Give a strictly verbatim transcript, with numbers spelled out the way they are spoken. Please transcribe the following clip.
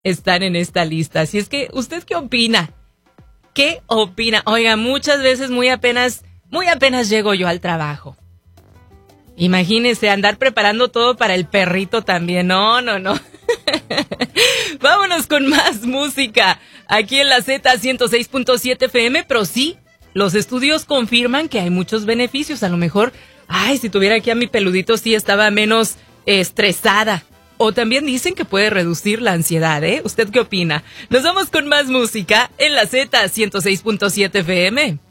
están en esta lista. Así es que, ¿usted qué opina? ¿Qué opina? Oiga, muchas veces muy apenas, muy apenas llego yo al trabajo. Imagínese andar preparando todo para el perrito también. No, no, no. Vámonos con más música aquí en la Z ciento seis punto siete F M, pero sí, los estudios confirman que hay muchos beneficios. A lo mejor, ay, si tuviera aquí a mi peludito sí estaba menos eh, estresada. O también dicen que puede reducir la ansiedad, ¿eh? ¿Usted qué opina? Nos vamos con más música en la Z ciento seis punto siete F M.